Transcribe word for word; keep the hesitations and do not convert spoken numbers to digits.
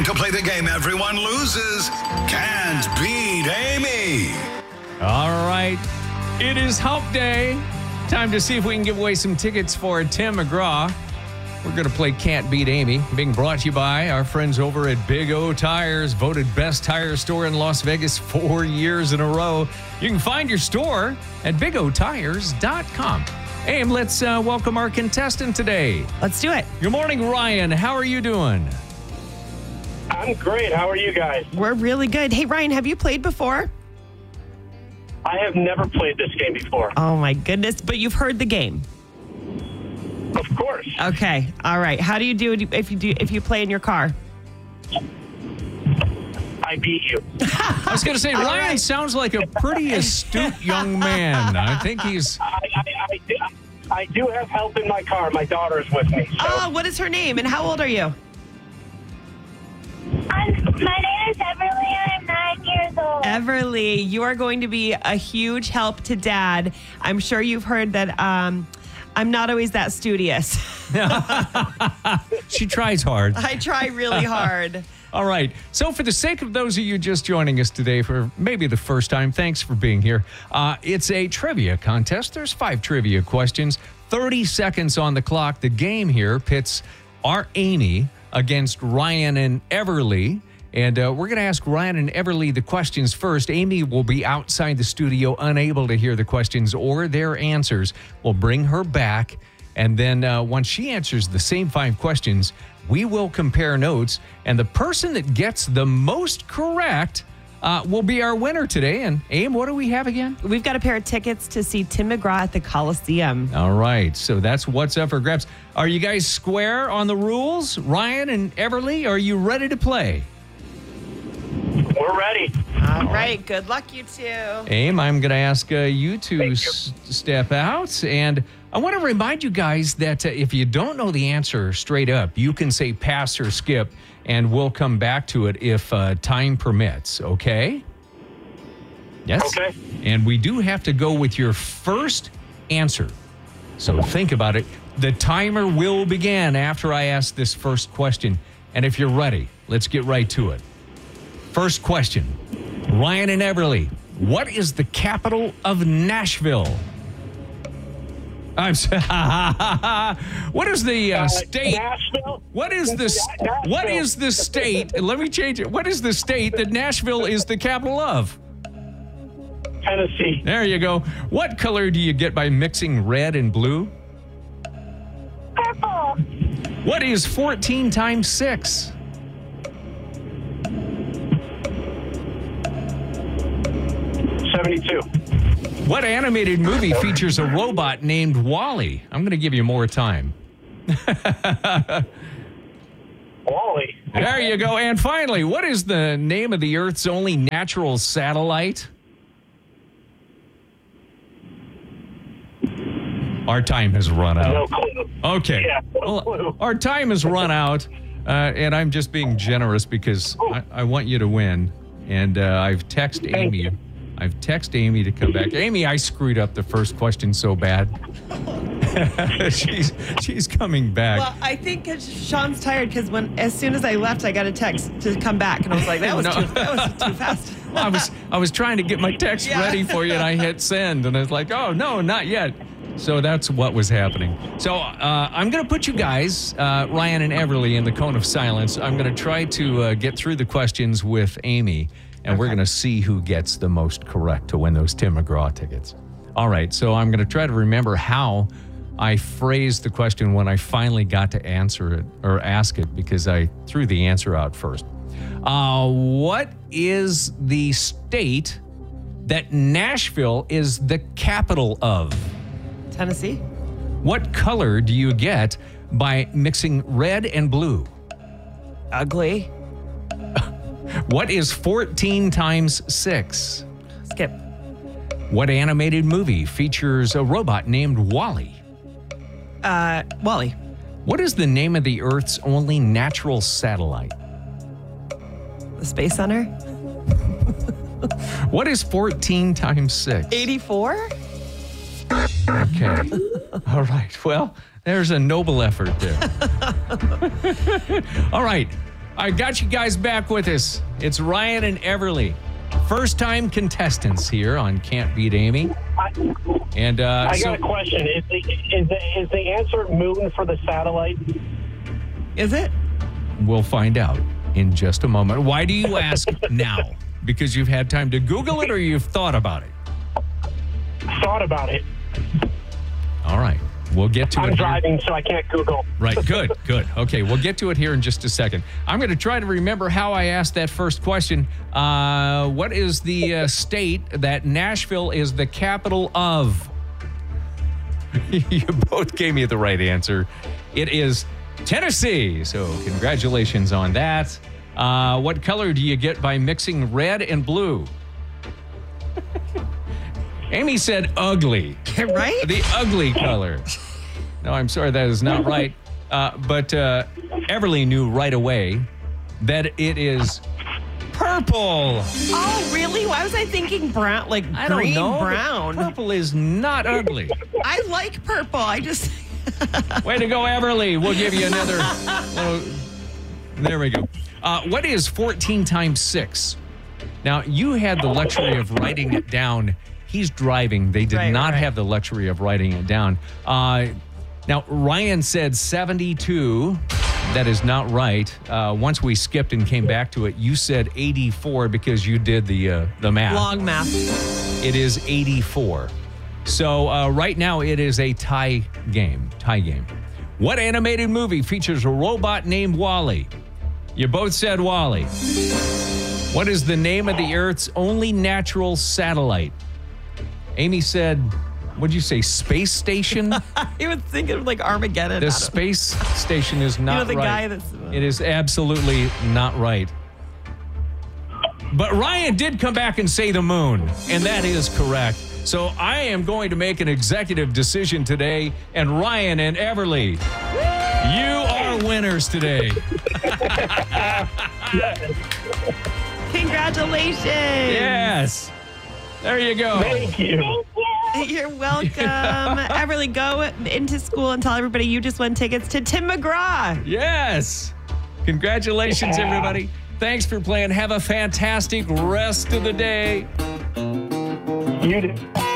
To play the game everyone loses, Can't Beat Amy. All right. It is Hump Day. Time to see if we can give away some tickets for Tim McGraw. We're going to play Can't Beat Amy, being brought to you by our friends over at Big O Tires, voted best tire store in Las Vegas four years in a row. You can find your store at big o tires dot com. Aim, let's uh, welcome our contestant today. Let's do it. Good morning, Ryan. How are you doing? I'm great. How are you guys? We're really good. Hey, Ryan, have you played before? I have never played this game before. Oh, my goodness. But you've heard the game. Of course. Okay. All right. How do you do it if you do if you play in your car? I beat you. I was going to say, Ryan right. sounds like a pretty astute young man. I think he's... I, I, I, do, I do have help in my car. My daughter's with me. So. Oh, what is her name and how old are you? I'm, my name is Everly. I'm nine years old. Everly, you are going to be a huge help to Dad. I'm sure you've heard that um, I'm not always that studious. She tries hard. I try really hard. All right. So for the sake of those of you just joining us today for maybe the first time, thanks for being here. Uh, it's a trivia contest. There's five trivia questions, thirty seconds on the clock. The game here pits our Amy against Ryan and Everly. And uh, we're going to ask Ryan and Everly the questions first. Amy will be outside the studio, unable to hear the questions or their answers. We'll bring her back. And then uh, once she answers the same five questions, we will compare notes. And the person that gets the most correct uh, will be our winner today. And Aim, what do we have again? We've got a pair of tickets to see Tim McGraw at the Coliseum. All right. So that's what's up for grabs. Are you guys square on the rules? Ryan and Everly, are you ready to play? We're ready. All right. Good luck, you two. Aim, I'm going to ask uh, you to Thank you. s- step out. And I want to remind you guys that uh, if you don't know the answer straight up, you can say pass or skip, and we'll come back to it if uh, time permits, okay? Yes? Okay. And we do have to go with your first answer. So think about it. The timer will begin after I ask this first question. And if you're ready, let's get right to it. First question. Ryan and Everly, what is the capital of Nashville? I'm sorry. What is the uh, Uh, state? Nashville? What is the Nashville. what is the state? Let me change it. What is the state that Nashville is the capital of? Tennessee. There you go. What color do you get by mixing red and blue? Purple. What is fourteen times six? seventy-two. What animated movie features a robot named Wall-E? I'm going to give you more time. Wally. There you go. And finally, what is the name of the Earth's only natural satellite? Our time has run No out. clue. Okay. Yeah, no Well, clue. our time has run out, uh, and I'm just being generous because I, I want you to win. And uh, I've texted Thank Amy. you. I've texted Amy to come back. Amy, I screwed up the first question so bad. she's she's coming back. Well, I think 'cause Sean's tired because when as soon as I left, I got a text to come back, and I was like, that was No. too, that was too fast. I was I was trying to get my text Yeah. ready for you, and I hit send, and I was like, oh no, not yet. So that's what was happening. So uh, I'm going to put you guys, uh, Ryan and Everly, in the cone of silence. I'm going to try to uh, get through the questions with Amy, and we're going to see who gets the most correct to win those Tim McGraw tickets. All right, so I'm going to try to remember how I phrased the question when I finally got to answer it or ask it because I threw the answer out first. Uh, what is the state that Nashville is the capital of? Tennessee. What color do you get by mixing red and blue? Ugly. What is fourteen times six? Skip. What animated movie features a robot named Wall-E? Uh, Wally. What is the name of the Earth's only natural satellite? The Space Center. What is fourteen times six? eighty-four. Okay. All right. Well, there's a noble effort there. All right. I got you guys back with us. It's Ryan and Everly. First time contestants here on Can't Beat Amy. I, And uh, I so got a question. Is the, is, the, is the answer moon for the satellite? Is it? we'll find out in just a moment. Why do you ask now? Because you've had time to Google it or you've thought about it? Thought about it. All right. We'll get to I'm it. driving, so I can't Google. Right. Good. Good. Okay. We'll get to it here in just a second. I'm going to try to remember how I asked that first question. Uh, what is the uh, state that Nashville is the capital of? You both gave me the right answer. It is Tennessee. So congratulations on that. Uh, what color do you get by mixing red and blue? Amy said ugly. Right? The ugly color. No, I'm sorry, that is not right. Uh, but uh, Everly knew right away that it is purple. Oh, really? Why was I thinking brown, like I green don't know. but brown? Purple is not ugly. I like purple. I just. Way to go, Everly. We'll give you another little. There we go. Uh, what is fourteen times six? Now, you had the luxury of writing it down. He's driving. They did Right, not right. have the luxury of writing it down. Uh, now, Ryan said seventy-two. That is not right. Uh, once we skipped and came back to it, you said eighty-four because you did the uh, the math. Long math. It is eighty-four. So uh, right now it is a tie game. Tie game. What animated movie features a robot named Wall-E? You both said Wall-E. What is the name of the Earth's only natural satellite? Amy said, what'd you say, space station? I was thinking of like Armageddon. The I don't- space station is not You know, the right. guy that's- uh, It is absolutely not right. But Ryan did come back and say the moon, and that is correct. So I am going to make an executive decision today, and Ryan and Everly, you are winners today. Congratulations. Yes. There you go. Thank you. You're welcome. Everly, go into school and tell everybody you just won tickets to Tim McGraw. Yes. Congratulations, Yeah. everybody. Thanks for playing. Have a fantastic rest of the day. You did.